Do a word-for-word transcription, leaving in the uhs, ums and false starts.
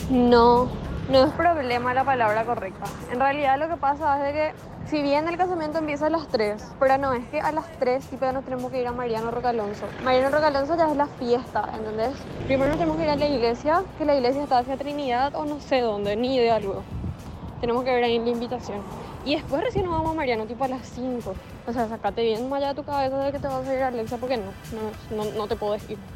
No, no es problema la palabra correcta. En realidad lo que pasa es de que si bien el casamiento empieza a las tres, pero no es que a las tres tipo ya nos tenemos que ir a Mariano Rocalonso. Mariano Rocalonso ya es la fiesta, ¿entendés? Primero nos tenemos que ir a la iglesia, que la iglesia está hacia Trinidad o no sé dónde, ni idea luego. Tenemos que ver ahí la invitación. Y después recién nos vamos a Mariano, tipo a las cinco. O sea, sacate bien allá de tu cabeza de que te vas a ir a Alexa, porque no, no, no, no te puedo decir.